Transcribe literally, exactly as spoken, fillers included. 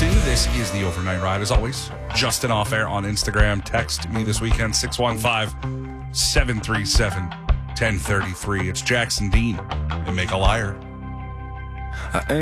Justin. This is the Overnight Ride. As always, Justin Off Air on Instagram. Text me this weekend, six one five, seven three seven, one zero three three. It's Jackson Dean and Make a Liar. I